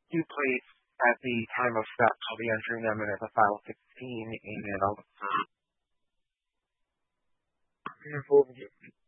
two plates at the time of step. I'll be entering them in as a file 16, and I'll